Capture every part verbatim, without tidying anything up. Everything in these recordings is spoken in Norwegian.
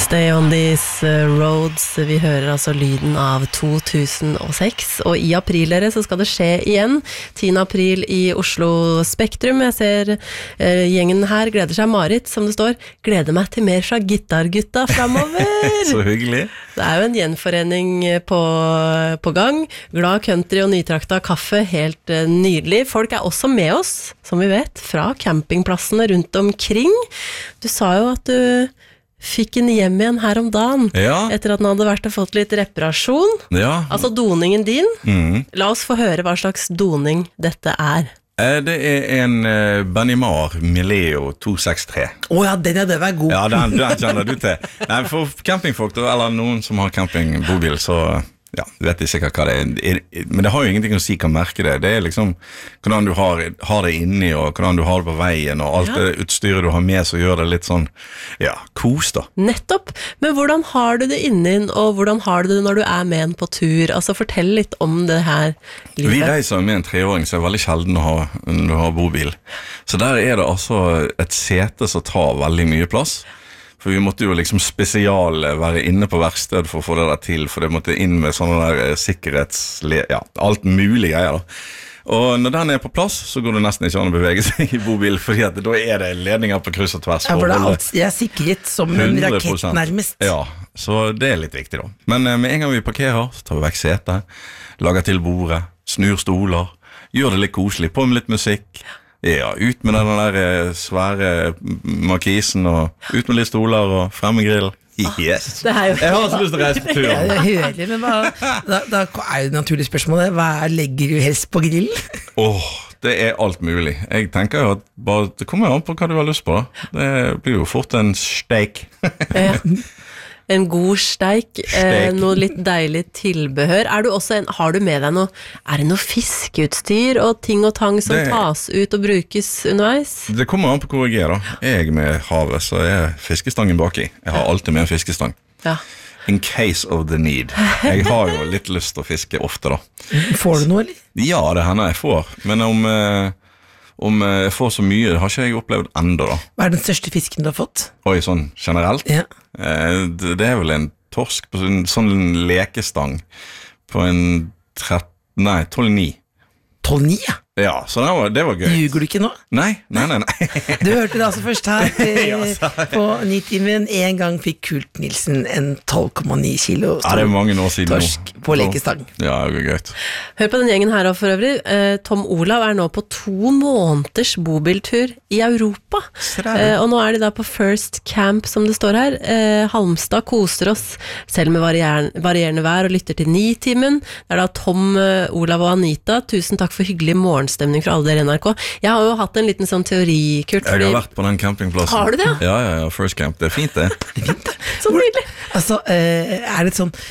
Stay on these roads. Vi hører altså lyden av to tusen og seks, og i april dere, så skal det skje igjen. tiende april i Oslo Spektrum. Jeg ser eh, gjengen her gleder seg. Marit, som det står, gleder meg til mer fra gitargutta fremover. Så hyggelig. Det er jo en gjenforening på, på gang. Glad country og nytrakta kaffe, helt eh, nydelig. Folk er også med oss, som vi vet, fra campingplassene rundt omkring. Du sa jo at du fikk en hjem igjen her om dagen, ja. Etter at den hadde vært og fått litt reparasjon. Ja. Altså doningen din. Mm. La oss få høre hva slags doning dette er. Det er en uh, Benimar Mileo to seks tre. Åh oh ja, den, den var god. Ja, den, den kjenner du til. Nei, for campingfolk, eller noen som har campingbobil, så ja, du vet ikke sikkert hva det er. Men det har jo ingenting å si hva merke det er. Det er liksom hvordan du har, har det inni, og hvordan du har det på veien, og alt ja. Det utstyret du har med, så gjør det litt sånn, ja, kos da. Nettopp. Men hvordan har du det inni, og hvordan har du det når du er med en på tur? Altså, fortell litt om det her livet. Vi reiser med en treåring, så det er veldig sjelden å ha, når du har bobil. Så der er det altså et sete som tar veldig mye plass. For vi måtte jo liksom spesial være inne på verksted for å få det der til, for det måtte inn med sånne der sikkerhets... Ja, alt mulig greier da. Og når den er på plass, så går det nesten ikke an å bevege seg i bobil, fordi at da er det ledninger på kryss og tvers. Ja, for det er, alt, det er sikret som en rakett nærmest. Ja, så det er litt viktig da. Men med en gang vi parkerer, så tar vi vekk setet, lager til bordet, snur stoler, gjør det litt koselig, på med litt musikk. Ja, ut med den der svære markisen, og ut med litt stoler, og frem med grill. Yes. Det er jo... Jeg har så lyst til å reise på tur. Ja, jeg hører, men hva, da, da er det naturlig spørsmålet, hva legger du helst på grillen? Åh, oh, det er alt mulig. Jeg tenker jo at bare, det kommer an på hva du har lyst på da. Det blir jo fort en steak. Ja. En god steik, eh, noe litt deilig tilbehør. Er du også en, har du med deg noe, er det noe fiskeutstyr og ting og tang som det, tas ut og brukes underveis? Det kommer an på hvor jeg er da. Jeg er med havet, så er fiskestangen baki. Jeg har alltid med en fiskestang. Ja. In case of the need. Jeg har jo litt lyst til å fiske ofte da. Får du noe, eller? Ja, det hender jeg får. Men om... Eh, Om jeg får så mye, det har ikke jeg opplevd enda da. Hva er den største fisken du har fått? Oi, sånn generelt? Ja. Det, det er vel en torsk på en sånn lekestang på en tretten, nei, tolv ni. tolv ni, ja? Ja, så det var, det var gøy. Ljuger du ikke nå? Nei, nei, nei, nei. Du hørte det altså først her eh, på Nitimen. En gang fikk Kurt Nilsen en tolv komma ni kilo ja, det er mange år siden torsk på lekestang. Ja, det er gøy. Hør på den gjengen her for øvrig. Eh, Tom Olav er nå på to måneders bobiltur i Europa. Eh, og nå er de da på First Camp, som det står her. Eh, Halmstad koser oss selv med varierende, varierende vær og lytter til Nitimen. Det er da Tom, eh, Olav og Anita. Tusen takk for hyggelig morgen stemning fra alle dere i N R K. Jeg har jo hatt en liten sånn teori, Kurt. Jeg har vært på den campingplassen. Har du det? Ja, ja, ja, First Camp. Det er fint det. Det er fint det. Så nydelig. Altså, er det sånn,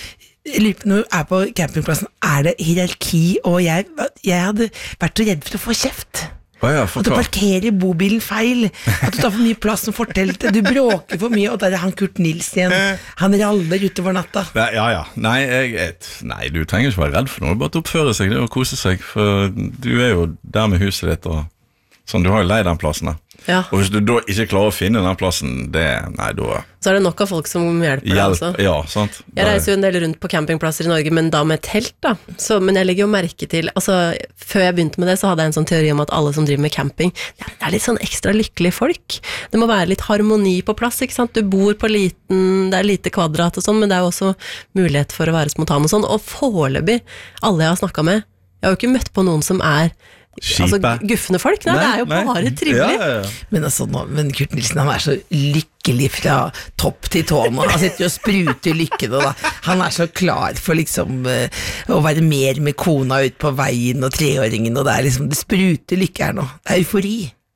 når du er på campingplassen, er det hierarki, og jeg, jeg hadde vært så redd for å få kjeft. Oh ja, at du parkerer bobilen feil, at du tar for mye plass som fortelte, du bråker for mye, og der er han Kurt Nilsen igjen, han raller utover natta. Ja, ja, nei, jeg, nei, du trenger ikke være redd for noe, bare til å oppføre seg og kose seg, for du er jo der med huset ditt, og sånn, du har jo leid den plassen der. Ja. Og hvis du da ikke klarer å finne den plassen, det, nei, da... Så er det nok av folk som hjelper deg Hjelp, også. Ja, sant. Jeg reiser jo en del rundt på campingplasser i Norge, men da med telt da. Så, men jeg legger jo merke til, altså, før jeg begynte med det, så hadde jeg en sånn teori om at alle som driver med camping, det er litt sånn ekstra lykkelige folk. Det må være litt harmoni på plass, ikke sant? Du bor på liten, det er lite kvadrat og sånn, men det er jo også mulighet for å være spontan og sånn. Og foreløpig, alle jeg har snakket med, jeg har jo ikke møtt på noen som er Skipe. Altså guffende folk, nei, nei, det er jo nei. Bare trivelig. Ja, ja, ja. Men, altså, nå, men Kurt Nilsen, han er så lykkelig fra topp til tå nå. Han sitter jo og spruter lykkene da. Han er så klar for liksom uh, å være mer med kona ut på veien og treåringen, og det er liksom, det spruter lykke her nå. Det er eufori.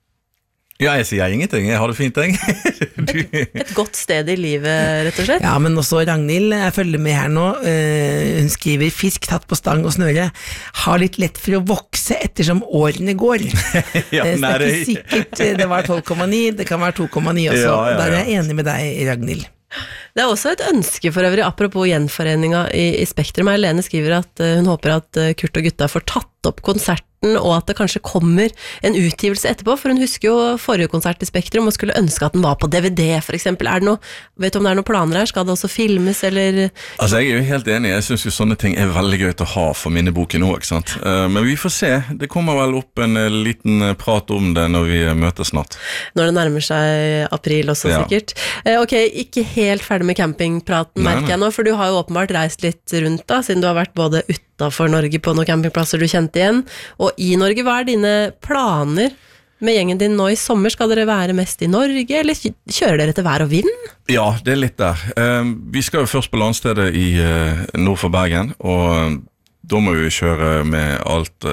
Ja, jeg sier ingenting, jeg har det fint, jeg. Du... Et, et godt sted i livet, rett og slett. Ja, men også Ragnhild, jeg følger med her nå, uh, hun skriver, fisk tatt på stang og snøre, har litt lett for å vokse ettersom årene går. Ja, uh, så det er ikke sikkert, det var tolv komma ni, det kan være to komma ni også, ja, ja, ja. Der er jeg enig med deg, Ragnhild. Det er også et ønske for øvrig, apropos gjenforeninga i, i Spektrum. Lene skriver at uh, hun håper at uh, Kurt og gutta får tatt opp konsert konserten, og at det kanskje kommer en utgivelse etterpå, for hun husker jo forrige konsert i Spektrum, og skulle ønske at den var på D V D, for eksempel. Er det noe, vet du om det er noen planer her? Skal det også filmes, eller? Altså, jeg er jo helt enig. Jeg synes jo sånne ting er veldig gøy å ha for minneboken nå, ikke sant? Men vi får se. Det kommer vel opp en liten prat om det når vi møtes snart. Når det nærmer seg april også, ja. Sikkert. Ok, ikke helt ferdig med campingpraten, merker jeg nå, for du har jo åpenbart reist litt rundt da, siden du har vært både utenfor Norge på noen campingplasser du kjente igjen, og i Norge. Hva er dine planer med gjengen din nå i sommer? Skal dere være mest i Norge, eller kjører dere til vær og vind? Ja, det er litt der. Vi skal jo først på landstedet i nord for Bergen, og da må vi kjøre med alt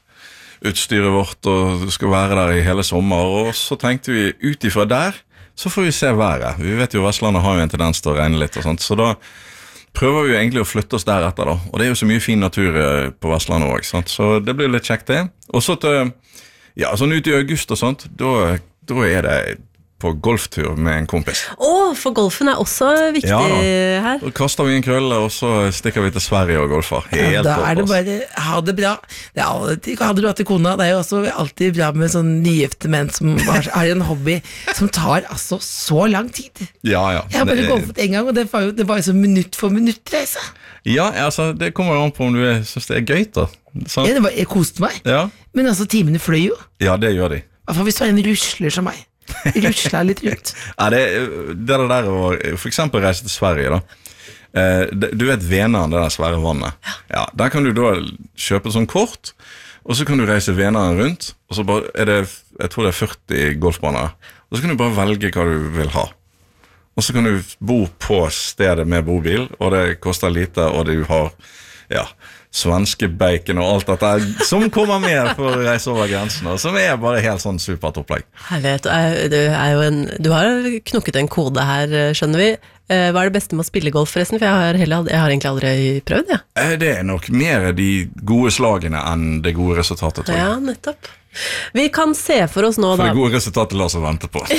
utstyret vårt, og skal være der i hele sommer, og så tenkte vi ut ifra der, så får vi se været. Vi vet jo Vestlandet har jo en tendens til å regne litt og sånt, så da prøver vi jo egentlig å flytte oss deretter da, og det er jo så mye fin natur på Vestlandet også, sant? Så det blir litt kjekt det. Og så til, ja, sånn ut i august og sånt, da, da er det på golftur med en kompis. Åh, for golfen er også viktig ja, her. Da kaster vi en krølle, og så stikker vi til Sverige og golfer. Helt ja, da er det bare, ha det bra. Det er alltid, ha det bra til kona. Det er jo også alltid bra med sånn nygifte menn som har, har en hobby som tar altså så lang tid. Ja, ja. Jeg har bare golfet en gang, og det var jo, det var jo så minutt for minutt reise. Ja, altså, det kommer an på om du synes det er gøy da. Så. Ja, det var, jeg koste meg. Ja. Men altså, timene fløy jo. Ja, det gjør de. Hvertfall hvis du er en rusler som meg. Rusler litt rundt. Ja, det, det der å for eksempel reise til Sverige da. Eh, du vet Vänern, det der svære vannet. Ja, der kan du da kjøpe sånn kort, og så kan du reise Vänern rundt, og så bare er det, jeg tror det er førti golfbaner, og så kan du bare velge hva du vil ha. Og så kan du bo på stedet med bobil, og det koster lite, og du har, ja, svenske bacon og alt dette som kommer med for å reise over grensen, og som er bare helt sånn supert opplegg. Jeg vet, du, er jo en, du har knukket en kode her, skjønner vi. Hva er det beste med å spille golf forresten? For jeg har, heller, jeg har egentlig aldri prøvd, ja. Det er nok mer de gode slagene enn det gode resultatet, tror jeg. Ja, nettopp. Vi kan se for oss nå da. For det gode resultatet la oss å vente på.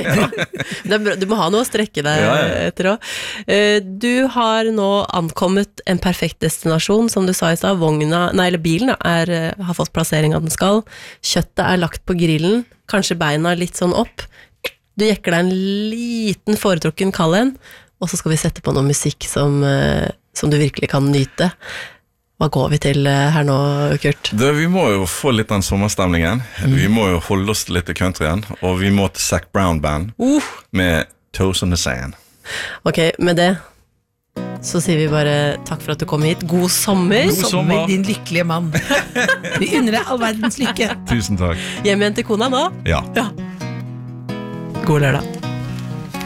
Ja. Du må ha noe å strekke deg ja, ja. Etter også. Du har nå ankommet en perfekt destinasjon, som du sa i stad. Vogna, nei, eller bilen er, har fått plassering av den skal. Kjøttet er lagt på grillen, kanskje beina litt sånn opp. Du jekker deg en liten foretrukken kald en, og så skal vi sette på noe musikk som, som du virkelig kan nyte. Hva går vi til her nå, Kurt? Det, vi må jo få litt den sommerstemningen. Mm. Vi må jo holde oss litt i countryen, og vi må til Zac Brown Band uh. med Toes on the Sand. Ok, med det så sier vi bare takk for at du kom hit. God sommer. God sommer, din lykkelige mann. Vi unner deg all verdens lykke. Tusen takk. Hjem igjen til kona nå? Ja. Ja. God lørdag.